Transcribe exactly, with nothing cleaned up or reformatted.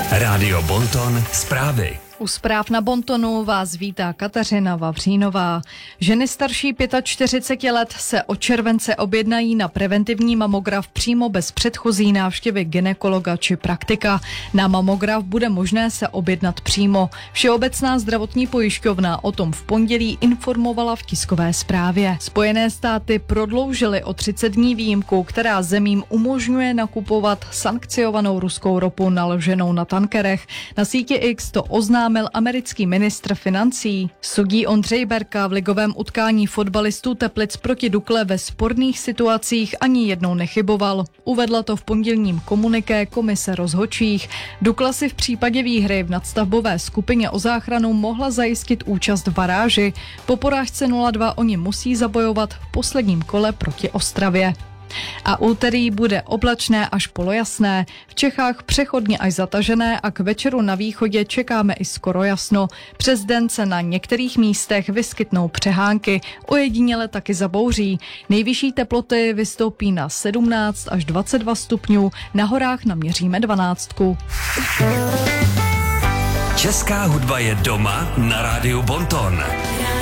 Rádio Bonton zprávy. U zpráv na Bontonu vás vítá Kateřina Vavřínová. Ženy starší čtyřiceti pěti let se od července objednají na preventivní mamograf přímo bez předchozí návštěvy gynekologa či praktika. Na mamograf bude možné se objednat přímo. Všeobecná zdravotní pojišťovna o tom v pondělí informovala v tiskové zprávě. Spojené státy prodloužily o třicet dní výjimku, která zemím umožňuje nakupovat sankciovanou ruskou ropu naloženou na tankerech. Na síti X to oznámil americký ministr financí. Sudí Ondřej Berka v ligovém utkání fotbalistů Teplic proti Dukle ve sporných situacích ani jednou nechyboval. Uvedla to v pondělním komuniké komise rozhodčích. Dukla si v případě výhry v nadstavbové skupině o záchranu mohla zajistit účast v baráži. Po porážce nula dva oni musí zabojovat v posledním kole proti Ostravě. A úterý bude oblačné až polojasné, v Čechách přechodně až zatažené a k večeru na východě čekáme i skoro jasno. Přes den se na některých místech vyskytnou přehánky, ojediněle taky zabouří. Nejvyšší teploty vystoupí na sedmnáct až dvacet dva stupňů, na horách naměříme dvanáctku. Česká hudba je doma na Rádiu Bonton.